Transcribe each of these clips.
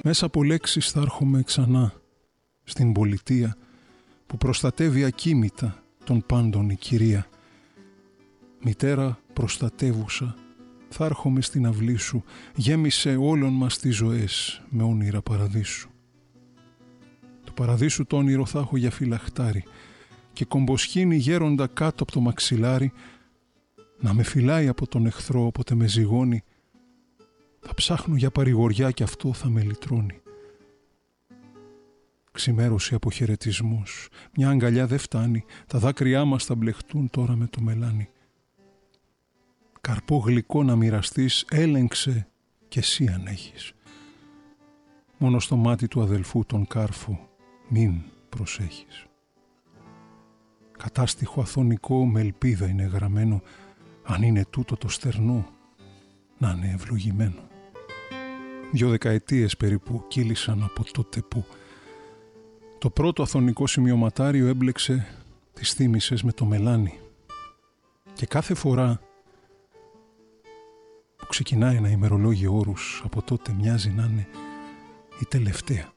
Μέσα από λέξεις θα έρχομαι ξανά στην πολιτεία που προστατεύει ακίμητα τον πάντων η κυρία. Μητέρα προστατεύουσα, θα έρχομαι στην αυλή σου, γέμισε όλων μας τις ζωές με όνειρα παραδείσου. Το παραδείσου το όνειρο θα έχω για φυλαχτάρι και κομποσχήνη γέροντα κάτω από το μαξιλάρι, να με φυλάει από τον εχθρό όποτε με ζυγώνει. Θα ψάχνω για παρηγοριά και αυτό θα με λυτρώνει. Ξημέρωση από χαιρετισμούς, μια αγκαλιά δεν φτάνει, τα δάκρυά μας θα μπλεχτούν τώρα με το μελάνι. Καρπό γλυκό να μοιραστείς, έλεγξε κι εσύ αν έχεις. Μόνο στο μάτι του αδελφού τον κάρφο μην προσέχεις. Κατάστιχο αθωνικό με ελπίδα είναι γραμμένο, αν είναι τούτο το στερνό να είναι ευλογημένο. 2 δεκαετίες περίπου κύλησαν από τότε που το πρώτο αθωνικό σημειωματάριο έμπλεξε τις θύμησες με το μελάνι και κάθε φορά που ξεκινάει ένα ημερολόγιο όρους από τότε μοιάζει να είναι η τελευταία.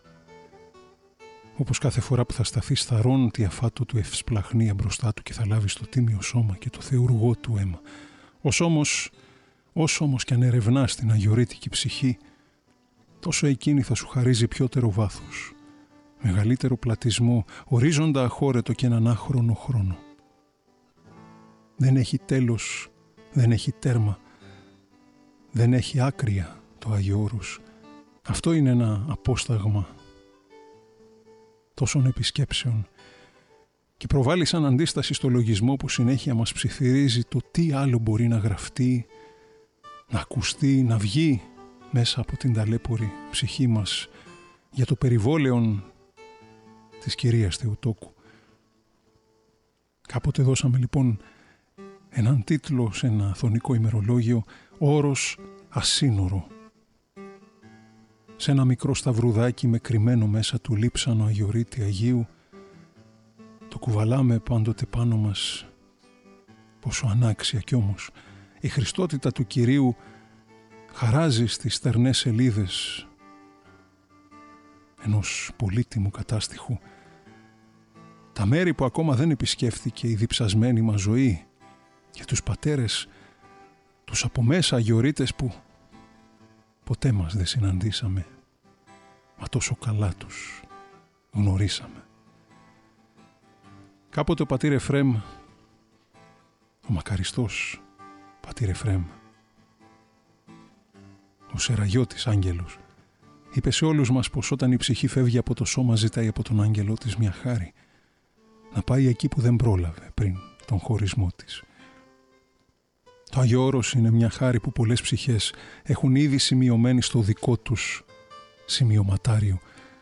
Όπως κάθε φορά που θα σταθεί σταρών τη αφάτου του ευσπλαχνία μπροστά του και θα λάβει το τίμιο σώμα και το θεουργό του αίμα. Όσο όμως κι αν ερευνάς την αγιορείτικη ψυχή, τόσο εκείνη θα σου χαρίζει πιότερο βάθος, μεγαλύτερο πλατισμό, ορίζοντα αχώρετο και έναν άχρονο χρόνο. Δεν έχει τέλος, δεν έχει τέρμα, δεν έχει άκρια το Άγιο Όρος. Αυτό είναι ένα απόσταγμα τόσων επισκέψεων και προβάλλει σαν αντίσταση στο λογισμό που συνέχεια μας ψιθυρίζει το τι άλλο μπορεί να γραφτεί, να ακουστεί, να βγει μέσα από την ταλέπορη ψυχή μας για το περιβόλαιον της κυρίας Θεοτόκου. Κάποτε δώσαμε λοιπόν έναν τίτλο σε ένα αθωνικό ημερολόγιο, «Όρος ασύνορο». Σε ένα μικρό σταυρουδάκι με κρυμμένο μέσα του λείψανο αγιορείτη Αγίου, το κουβαλάμε πάντοτε πάνω μας, πόσο ανάξια κι όμως η χριστότητα του Κυρίου χαράζει στις στερνές σελίδες ενός πολύτιμου κατάστιχου τα μέρη που ακόμα δεν επισκέφθηκε η διψασμένη μας ζωή και τους πατέρες, τους από μέσα αγιορείτες που ποτέ μας δεν συναντήσαμε, μα τόσο καλά τους γνωρίσαμε. Κάποτε ο πατήρ Εφραίμ, ο μακαριστός πατήρ Εφραίμ, ο Σεραγιώτης άγγελος, είπε σε όλους μας πως όταν η ψυχή φεύγει από το σώμα ζητάει από τον άγγελό της μια χάρη, να πάει εκεί που δεν πρόλαβε πριν τον χωρισμό της. Το Άγιο Όρος είναι μια χάρη που πολλές ψυχές έχουν ήδη σημειωμένη στο δικό τους σημειωματάριο.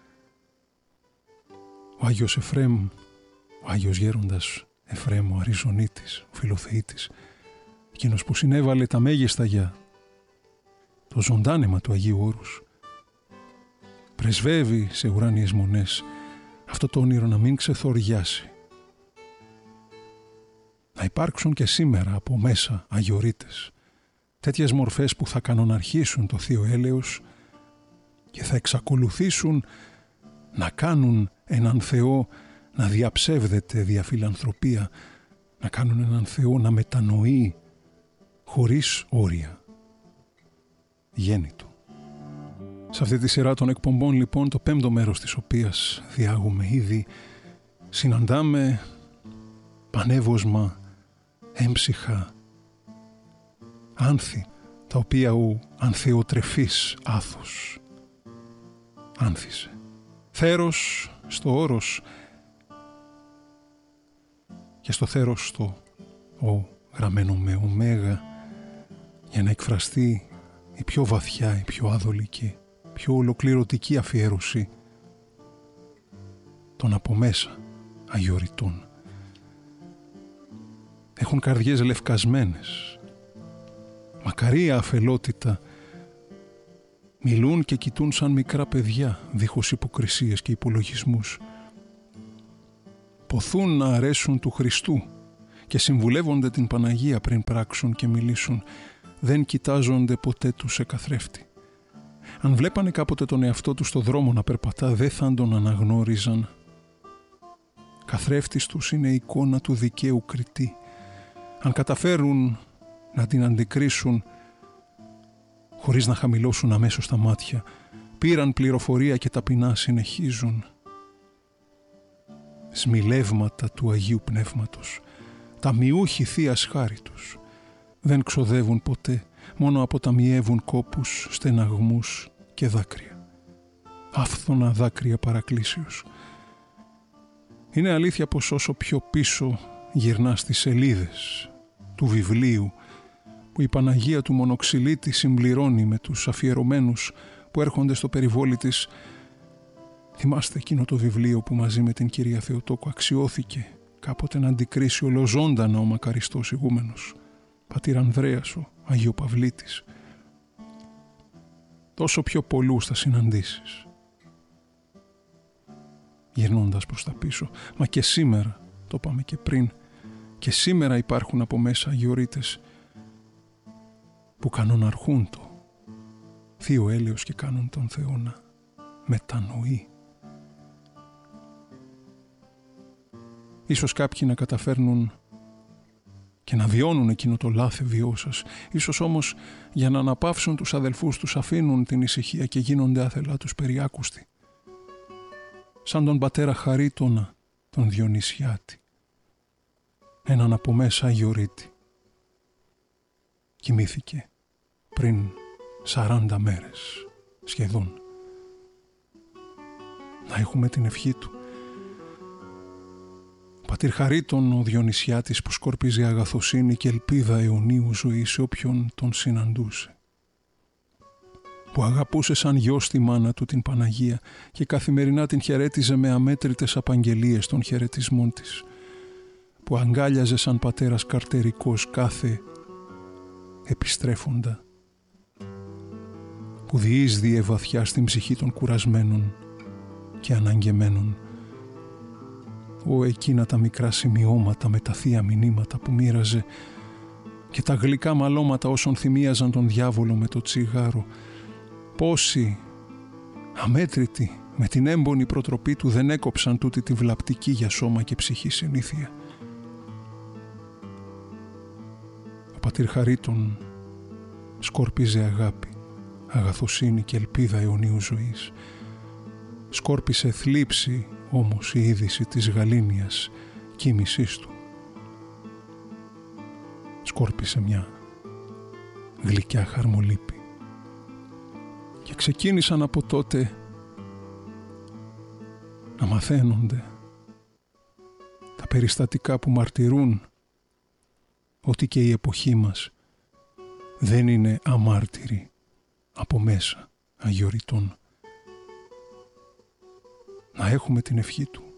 Ο Άγιος Εφραίμ, ο Άγιος Γέροντας Εφραίμ, ο Αριζονίτης, ο Φιλοθεήτης, εκείνος που συνέβαλε τα μέγιστα για το ζωντάνεμα του Αγίου Όρους, πρεσβεύει σε ουράνιες μονές αυτό το όνειρο να μην ξεθοριάσει. Να υπάρξουν και σήμερα από μέσα αγιορείτες, τέτοιες μορφές που θα κανοναρχήσουν το Θείο Έλεος και θα εξακολουθήσουν να κάνουν έναν Θεό να διαψεύδεται δια φιλανθρωπία, να κάνουν έναν Θεό να μετανοεί χωρίς όρια. Γέννητο. Σε αυτή τη σειρά των εκπομπών λοιπόν, το 5ο μέρος της οποίας διάγουμε ήδη, συναντάμε πανεύωσμα, έμψυχα, άνθη, τα οποία ο ανθεοτρεφής Άθος άνθησε. Θέρος στο όρος και στο θέρος στο ο γραμμένο με ωμέγα, για να εκφραστεί η πιο βαθιά, η πιο άδολη και πιο ολοκληρωτική αφιέρωση των από μέσα αγιοριτών. Έχουν καρδιές λευκασμένες, μακαρία αφελότητα, μιλούν και κοιτούν σαν μικρά παιδιά, δίχως υποκρισίες και υπολογισμούς. Ποθούν να αρέσουν του Χριστού και συμβουλεύονται την Παναγία πριν πράξουν και μιλήσουν. Δεν κοιτάζονται ποτέ τους σε καθρέφτη. Αν βλέπανε κάποτε τον εαυτό του στο δρόμο να περπατά, δεν θα τον αναγνώριζαν. Καθρέφτης τους είναι η εικόνα του δικαίου κριτή. Αν καταφέρουν να την αντικρίσουν χωρίς να χαμηλώσουν αμέσως τα μάτια, πήραν πληροφορία και ταπεινά συνεχίζουν. Σμιλεύματα του Αγίου Πνεύματος, τα μοιούχοι θείας χάριτος, δεν ξοδεύουν ποτέ, μόνο αποταμιεύουν κόπους, στεναγμούς και δάκρυα. Άφθονα δάκρυα παρακλήσεως. Είναι αλήθεια πως όσο πιο πίσω γυρνά στις σελίδες του βιβλίου που η Παναγία του Μονοξυλίτη συμπληρώνει με τους αφιερωμένους που έρχονται στο περιβόλι της, θυμάστε εκείνο το βιβλίο που μαζί με την κυρία Θεοτόκου αξιώθηκε κάποτε να αντικρίσει ολοζώντανα ο μακαριστός ηγούμενος, πατήρ Ανδρέας ο Αγιοπαυλίτης. Τόσο πιο πολλούς θα συναντήσεις. Γυρνώντας προς τα πίσω, μα και σήμερα, το είπαμε και πριν, και σήμερα υπάρχουν από μέσα αγιορείτες που κανοναρχούν το θείο έλεος και κάνουν τον Θεό να μετανοεί. Ίσως κάποιοι να καταφέρνουν και να βιώνουν εκείνο το λάθεβιό σας. Ίσως όμως για να αναπαύσουν τους αδελφούς τους αφήνουν την ησυχία και γίνονται άθελά τους περιάκουστοι. Σαν τον πατέρα Χαρίτωνα, τον Διονυσιάτη, έναν από μέσα αγιορείτη. Κοιμήθηκε πριν 40 μέρες σχεδόν. Να έχουμε την ευχή του. Πατήρ Χαρίτων ο Διονυσιάτης που σκορπίζει αγαθοσύνη και ελπίδα αιωνίου ζωή σε όποιον τον συναντούσε. Που αγαπούσε σαν γιο στη μάνα του την Παναγία και καθημερινά την χαιρέτιζε με αμέτρητες απαγγελίες των χαιρετισμών της. Που αγκάλιαζε σαν πατέρας καρτερικός κάθε επιστρέφοντα. Που διείσδιε βαθιά στην ψυχή των κουρασμένων και αναγκεμένων. Εκείνα τα μικρά σημειώματα με τα θεία μηνύματα που μοίραζε και τα γλυκά μαλώματα όσων θυμίαζαν τον διάβολο με το τσιγάρο. Πόσοι αμέτρητοι με την έμπονη προτροπή του δεν έκοψαν τούτη τη βλαπτική για σώμα και ψυχή συνήθεια. Ο πατήρ Χαρίτων σκόρπιζε αγάπη, αγαθοσύνη και ελπίδα αιωνίου ζωής. Σκόρπισε θλίψη όμως η είδηση της γαλήνιας κοίμησής του. Σκόρπισε μια γλυκιά χαρμολύπη. Και ξεκίνησαν από τότε να μαθαίνονται τα περιστατικά που μαρτυρούν ότι και η εποχή μας δεν είναι αμάρτυρη από μέσα αγιοριτών. Να έχουμε την ευχή του.